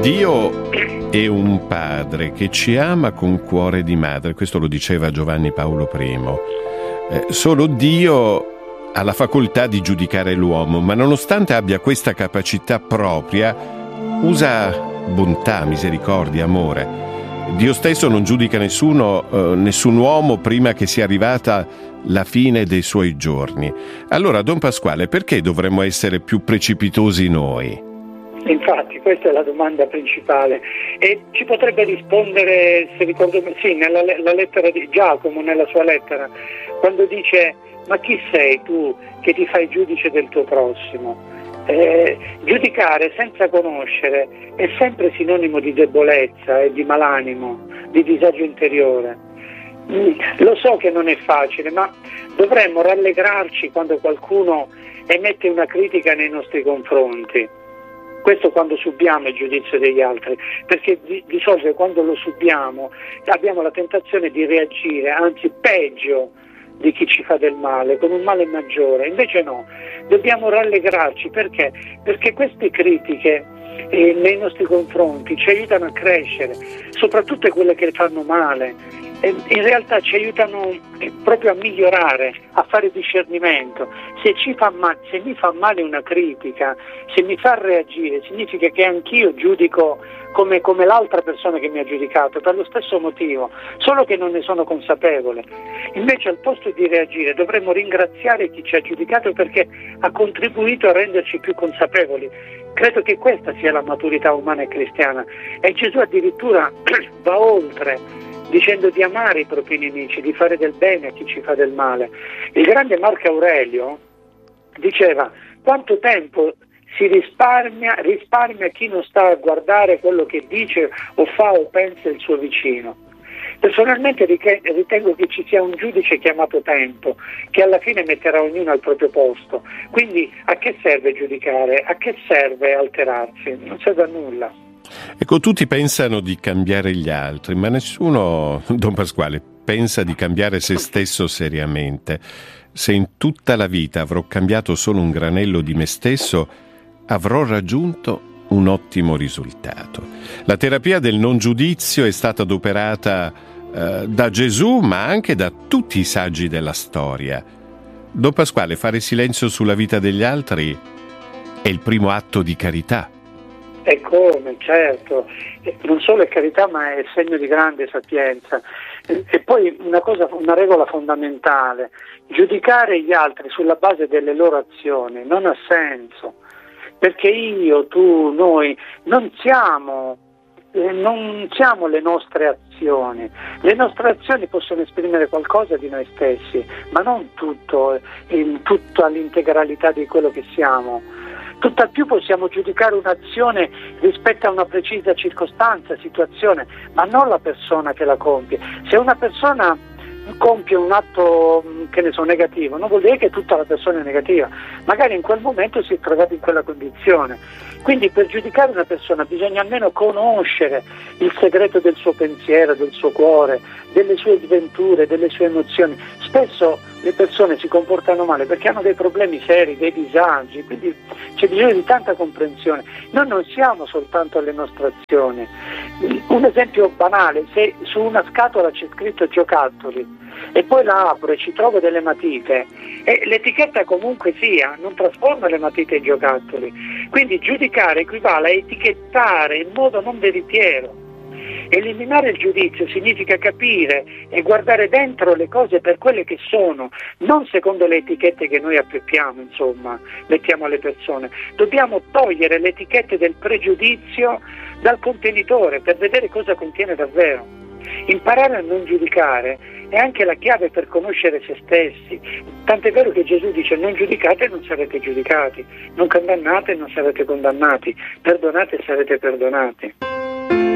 Dio è un padre che ci ama con cuore di madre, questo lo diceva Giovanni Paolo I. Solo Dio ha la facoltà di giudicare l'uomo, ma nonostante abbia questa capacità propria, usa bontà, misericordia, amore. Dio stesso non giudica nessun uomo prima che sia arrivata la fine dei suoi giorni. Allora, Don Pasquale, perché dovremmo essere più precipitosi noi? Infatti, questa è la domanda principale e ci potrebbe rispondere, se ricordo sì, nella lettera di Giacomo, nella sua lettera, quando dice: ma chi sei tu che ti fai giudice del tuo prossimo? Giudicare senza conoscere è sempre sinonimo di debolezza e di malanimo, di disagio interiore. Lo so che non è facile, ma dovremmo rallegrarci quando qualcuno emette una critica nei nostri confronti. Questo quando subiamo il giudizio degli altri, perché di solito quando lo subiamo abbiamo la tentazione di reagire, anzi peggio di chi ci fa del male, con un male maggiore. Invece no, dobbiamo rallegrarci. Perché? Perché queste critiche nei nostri confronti ci aiutano a crescere, soprattutto quelle che fanno male. In realtà ci aiutano proprio a migliorare, a fare discernimento. Se mi fa male una critica, se mi fa reagire, significa che anch'io giudico come l'altra persona che mi ha giudicato, per lo stesso motivo, solo che non ne sono consapevole. Invece al posto di reagire dovremmo ringraziare chi ci ha giudicato perché ha contribuito a renderci più consapevoli. Credo che questa sia la maturità umana e cristiana, e Gesù addirittura va oltre, dicendo di amare i propri nemici, di fare del bene a chi ci fa del male. Il grande Marco Aurelio diceva: quanto tempo si risparmia chi non sta a guardare quello che dice o fa o pensa il suo vicino. Personalmente ritengo che ci sia un giudice chiamato tempo, che alla fine metterà ognuno al proprio posto. Quindi a che serve giudicare? A che serve alterarsi? Non serve a nulla. Ecco, tutti pensano di cambiare gli altri, ma nessuno, Don Pasquale, pensa di cambiare se stesso seriamente. Se in tutta la vita avrò cambiato solo un granello di me stesso, avrò raggiunto un ottimo risultato. La terapia del non giudizio è stata adoperata da Gesù, ma anche da tutti i saggi della storia. Don Pasquale, fare silenzio sulla vita degli altri è il primo atto di carità. E come, certo, non solo è carità, ma è segno di grande sapienza. E poi una regola fondamentale: giudicare gli altri sulla base delle loro azioni non ha senso, perché io, tu, noi non siamo le nostre azioni. Le nostre azioni possono esprimere qualcosa di noi stessi, ma non tutto, in tutta l'integralità di quello che siamo. Tutt'al più possiamo giudicare un'azione rispetto a una precisa circostanza, situazione, ma non la persona che la compie. Se una persona compie un atto negativo, non vuol dire che tutta la persona è negativa, magari in quel momento si è trovato in quella condizione. Quindi per giudicare una persona bisogna almeno conoscere il segreto del suo pensiero, del suo cuore, delle sue sventure, delle sue emozioni. Spesso le persone si comportano male perché hanno dei problemi seri, dei disagi, quindi c'è bisogno di tanta comprensione. Noi non siamo soltanto alle nostre azioni. Un esempio banale: se su una scatola c'è scritto giocattoli e poi la apro e ci trovo delle matite, l'etichetta comunque sia non trasforma le matite in giocattoli. Quindi giudicare equivale a etichettare in modo non veritiero. Eliminare il giudizio significa capire e guardare dentro le cose per quelle che sono, non secondo le etichette che noi appioppiamo, mettiamo alle persone. Dobbiamo togliere le etichette del pregiudizio dal contenitore per vedere cosa contiene davvero. Imparare a non giudicare è anche la chiave per conoscere se stessi. Tant'è vero che Gesù dice: non giudicate e non sarete giudicati, non condannate e non sarete condannati, perdonate e sarete perdonati.